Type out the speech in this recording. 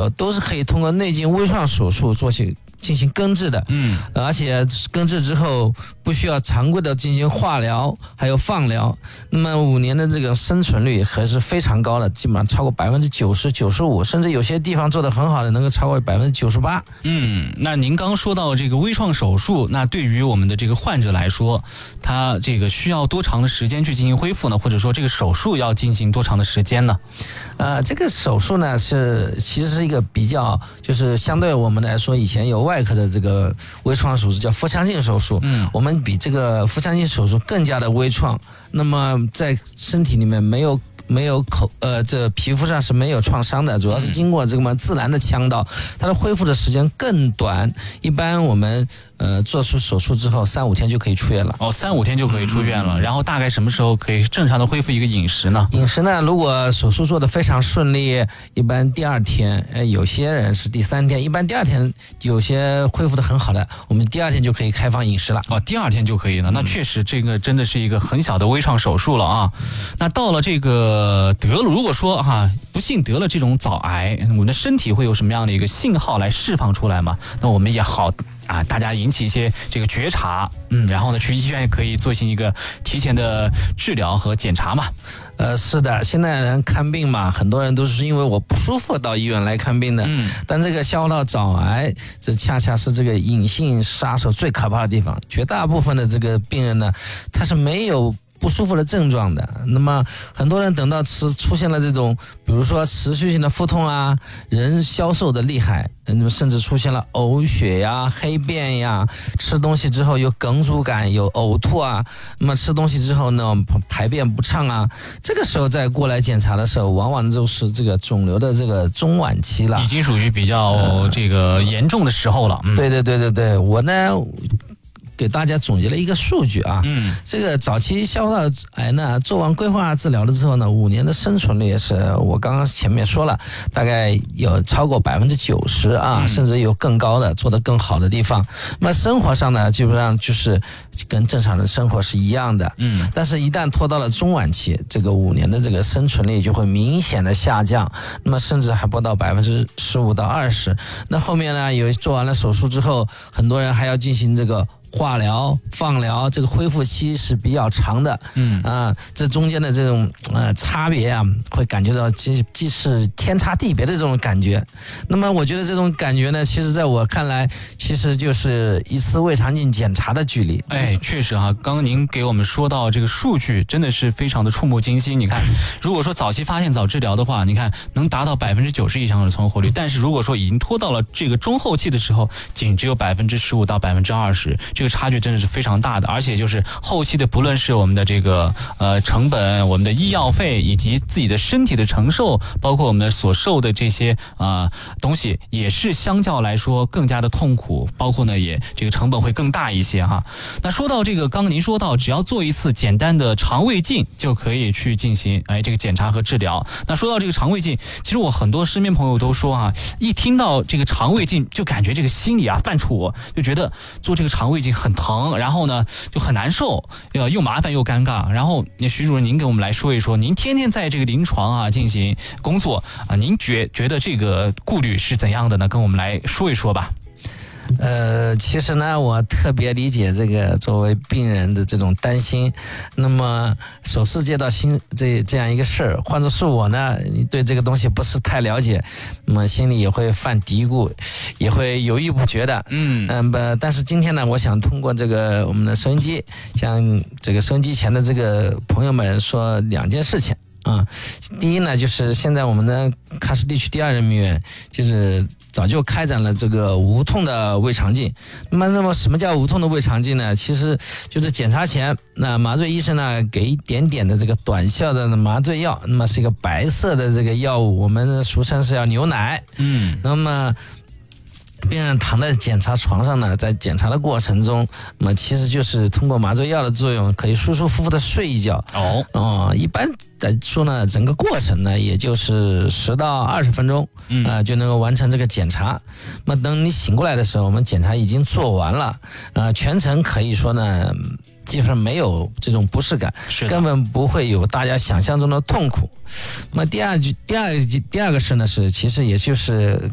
候，都是可以通过内镜微创手术进行根治的，而且根治之后不需要常规的进行化疗还有放疗，那么5年的这个生存率还是非常高的，基本上超过90%、95%，甚至有些地方做得很好的能够超过98%。 那您刚说到这个微创手术，那对于我们的这个患者来说，他这个需要多长的时间去进行恢复呢？或者说这个手术要进行多长的时间呢？ 这个手术呢其实是一个比较，就是相对我们来说，以前有外科的这个微创手术叫腹腔镜手术，我们比这个腹腔镜手术更加的微创，那么在身体里面没有这皮肤上是没有创伤的，主要是经过这么自然的腔道，它的恢复的时间更短。一般我们做出手术之后3-5天就可以出院了。 3-5天就可以出院了。然后大概什么时候可以正常的恢复一个饮食呢？ 饮食呢，如果手术做得非常顺利，一般第2天，有些人是第3天，一般第2天有些恢复得很好的，我们第2天就可以开放饮食了。 第2天就可以了。那确实这个真的是一个很小的微创手术了啊。那到了这个如果说不幸得了这种早癌，我们的身体会有什么样的一个信号来释放出来吗？那我们也好大家引起一些这个觉察，然后呢去医院可以进行一个提前的治疗和检查嘛。 是的，现在人看病嘛，很多人都是因为我不舒服到医院来看病的。但这个消到早癌，这恰恰是这个隐性杀手最可怕的地方。绝大部分的这个病人呢，他是没有不舒服的症状的。那么很多人等到出现了这种，比如说持续性的腹痛啊，人消瘦的厉害，甚至出现了呕血呀、黑便呀，吃东西之后有梗阻感、有呕吐啊，那么吃东西之后呢，排便不畅啊，这个时候再过来检查的时候，往往就是这个肿瘤的这个中晚期了， 已经属于比较这个严重的时候了。 对，我呢给大家总结了一个数据啊，这个早期消化道癌呢，做完规划治疗了之后呢，5年的生存率也是我刚刚前面说了，大概有超过90%啊，甚至有更高的，做得更好的地方。那么生活上呢，基本上就是跟正常人生活是一样的，但是一旦拖到了中晚期，这个5年的这个生存率就会明显的下降，那么甚至还不到15%到20%。那后面呢，有做完了手术之后，很多人还要进行这个化疗、放疗，这个恢复期是比较长的。这中间的这种差别啊，会感觉到既是天差地别的这种感觉。那么我觉得这种感觉呢，其实在我看来，其实就是一次胃肠镜检查的距离。 确实刚刚您给我们说到这个数据，真的是非常的触目惊心。你看，如果说早期发现早治疗的话，你看能达到90%以上的存活率，但是如果说已经拖到了这个中后期的时候，仅只有15%到20%，这个差距真的是非常大的。而且就是后期的，不论是我们的这个成本、我们的医药费以及自己的身体的承受，包括我们的所受的这些东西，也是相较来说更加的痛苦，包括呢也这个成本会更大一些哈。那说到这个，刚刚您说到只要做一次简单的肠胃镜就可以去进行这个检查和治疗。那说到这个肠胃镜，其实我很多身边朋友都说一听到这个肠胃镜就感觉这个心里犯怵，就觉得做这个肠胃镜很疼，然后呢就很难受，又麻烦又尴尬。然后徐主任，您给我们来说一说，您天天在这个临床进行工作您觉得这个顾虑是怎样的呢？跟我们来说一说吧。 其实呢，我特别理解这个作为病人的这种担心。那么首次接到这样一个事儿，换作是我呢，对这个东西不是太了解，那么心里也会犯嘀咕，也会犹豫不决的。但是今天呢，我想通过这个我们的收音机，向这个收音机前的这个朋友们说2件事情。第一呢，就是现在我们的喀什地区第2人民医院就是早就开展了这个无痛的胃肠镜。那么什么叫无痛的胃肠镜呢？其实就是检查前，那麻醉医生呢给一点点的这个短效的麻醉药，那么是一个白色的这个药物，我们俗称是叫牛奶。那么病人躺在检查床上呢，在检查的过程中，那么其实就是通过麻醉药的作用，可以舒舒服服的睡一觉。一般来说呢，整个过程呢，也就是10到20分钟，就能够完成这个检查。那么等你醒过来的时候，我们检查已经做完了，全程可以说呢，基本上没有这种不适感，根本不会有大家想象中的痛苦。那么第二个事呢，是其实也就是